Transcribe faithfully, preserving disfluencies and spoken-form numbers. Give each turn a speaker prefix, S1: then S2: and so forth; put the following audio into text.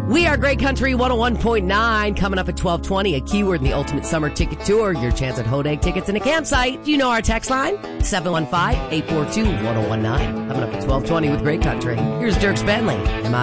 S1: We are Great Country one oh one point nine. Coming up at twelve twenty, a keyword in the Ultimate Summer Ticket Tour. Your chance at Hodag tickets and a campsite. Do you know our text line? seven one five, eight four two, one oh one nine. Coming up at twelve twenty with Great Country. Here's Dirk Bentley.